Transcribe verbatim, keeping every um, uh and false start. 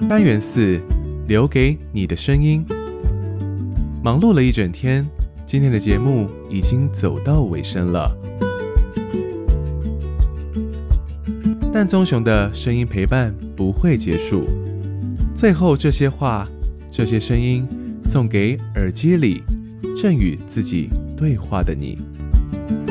单元四，留给你的声音。忙碌了一整天，今天的节目已经走到尾声了。但棕熊的声音陪伴不会结束，最后这些话，这些声音，送给耳机里正与自己对话的你。